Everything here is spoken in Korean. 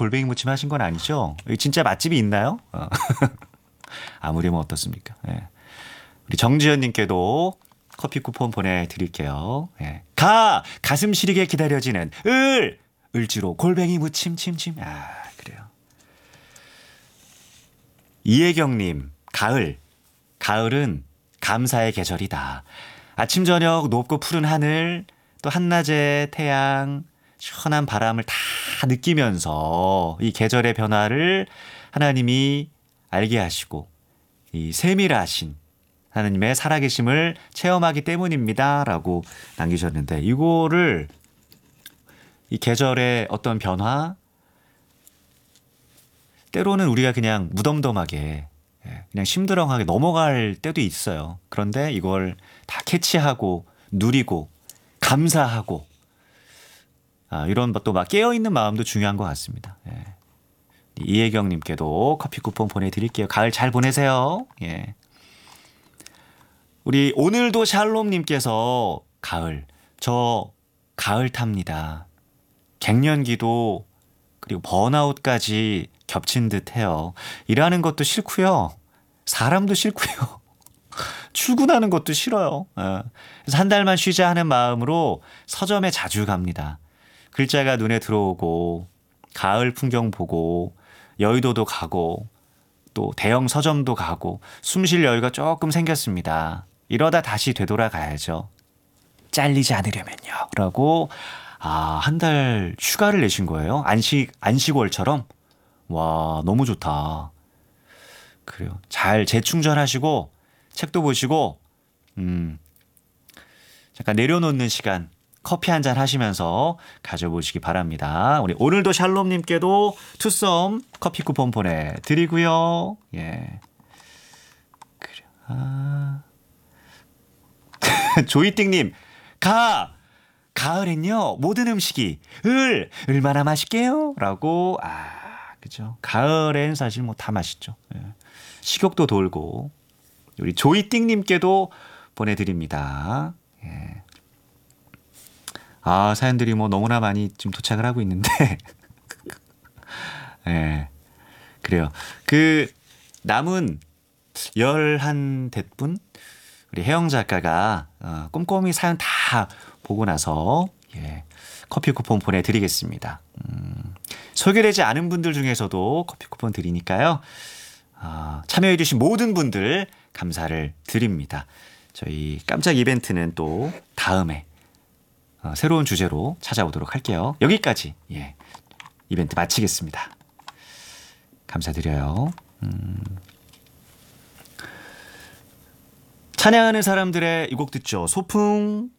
골뱅이 무침 하신 건 아니죠? 여기 진짜 맛집이 있나요? 아무리면 어떻습니까? 예. 우리 정지현님께도 커피 쿠폰 보내드릴게요. 예. 가슴 시리게 기다려지는 을지로 골뱅이 무침 침침. 그래요. 이혜경님, 가을은 감사의 계절이다. 아침 저녁 높고 푸른 하늘, 또 한낮의 태양, 시원한 바람을 다 느끼면서 이 계절의 변화를 하나님이 알게 하시고 이 세밀하신 하나님의 살아계심을 체험하기 때문입니다. 라고 남기셨는데, 이거를 이 계절의 어떤 변화, 때로는 우리가 그냥 무덤덤하게 그냥 심드렁하게 넘어갈 때도 있어요. 그런데 이걸 다 캐치하고 누리고 감사하고 이런 또 막 깨어있는 마음도 중요한 것 같습니다. 이혜경님께도 커피 쿠폰 보내드릴게요. 가을 잘 보내세요. 예. 우리 오늘도 샬롬님께서 저 가을 탑니다. 갱년기도 그리고 번아웃까지 겹친 듯해요. 일하는 것도 싫고요. 사람도 싫고요. 출근하는 것도 싫어요. 그래서 한 달만 쉬자 하는 마음으로 서점에 자주 갑니다. 글자가 눈에 들어오고 가을 풍경 보고 여의도도 가고 또 대형 서점도 가고 숨 쉴 여유가 조금 생겼습니다. 이러다 다시 되돌아가야죠. 잘리지 않으려면요. 라고 한 달 휴가를 내신 거예요. 안식월처럼. 와, 너무 좋다. 그래요. 잘 재충전하시고 책도 보시고 잠깐 내려놓는 시간 커피 한잔 하시면서 가져보시기 바랍니다. 우리 오늘도 샬롬님께도 투썸 커피 쿠폰 보내드리고요. 예. 그래요. 조이띵님, 가을엔요 모든 음식이 얼마나 맛있게요? 라고 그죠. 가을엔 사실 뭐 다 맛있죠. 예. 식욕도 돌고 우리 조이띵님께도 보내드립니다. 예. 사연들이 뭐 너무나 많이 지금 도착을 하고 있는데 예. 그래요. 그 남은 11대분 우리 혜영 작가가 꼼꼼히 사연 다 보고 나서 커피 쿠폰 보내드리겠습니다. 소개되지 않은 분들 중에서도 커피 쿠폰 드리니까요. 참여해주신 모든 분들 감사를 드립니다. 저희 깜짝 이벤트는 또 다음에 새로운 주제로 찾아오도록 할게요. 여기까지 이벤트 마치겠습니다. 감사드려요. 찬양하는 사람들의 이 곡 듣죠. 소풍.